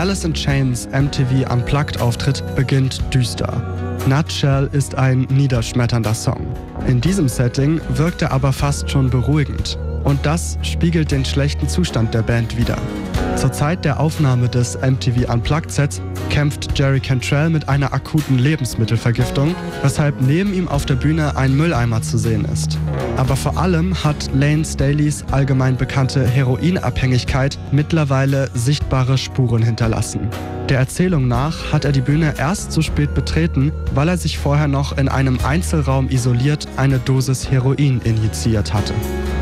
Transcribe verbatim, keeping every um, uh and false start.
Alice in Chains M T V Unplugged-Auftritt beginnt düster. Nutshell ist ein niederschmetternder Song. In diesem Setting wirkt er aber fast schon beruhigend. Und das spiegelt den schlechten Zustand der Band wider. Zur Zeit der Aufnahme des M T V Unplugged-Sets kämpft Jerry Cantrell mit einer akuten Lebensmittelvergiftung, weshalb neben ihm auf der Bühne ein Mülleimer zu sehen ist. Aber vor allem hat Layne Staleys allgemein bekannte Heroinabhängigkeit mittlerweile sichtbare Spuren hinterlassen. Der Erzählung nach hat er die Bühne erst so spät betreten, weil er sich vorher noch in einem Einzelraum isoliert eine Dosis Heroin injiziert hatte.